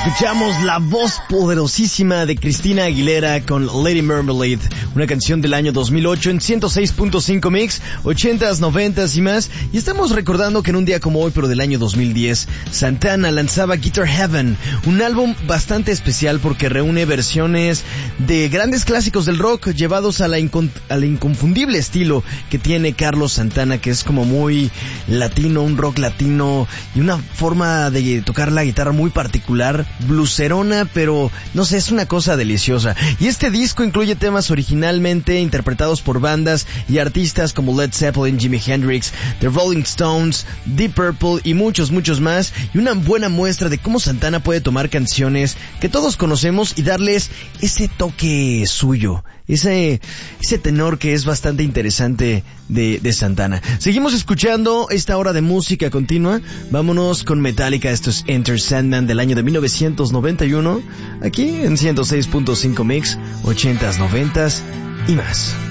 Escuchamos la voz poderosísima de Cristina Aguilera con Lady Marmalade, una canción del año 2008 en 106.5 Mix, 80s, 90s y más. Y estamos recordando que en un día como hoy, pero del año 2010, Santana lanzaba Guitar Heaven, un álbum bastante especial porque reúne versiones de grandes clásicos del rock llevados al inconfundible estilo que tiene Carlos Santana, que es como muy latino, un rock latino y una forma de tocar la guitarra muy particular, blueserona, pero no sé, es una cosa deliciosa. Y este disco incluye temas originalmente interpretados por bandas y artistas como Led Zeppelin, Jimi Hendrix, The Rolling Stones, Deep Purple y muchos más, y una buena muestra de cómo Santana puede tomar canciones que todos conocemos y darles ese toque suyo, ese tenor que es bastante interesante de Santana. Seguimos escuchando esta hora de música continua. Vámonos con Metallica. Esto es Enter Sandman del año de 1991, aquí en 106.5 Mix, 80s, 90s y más.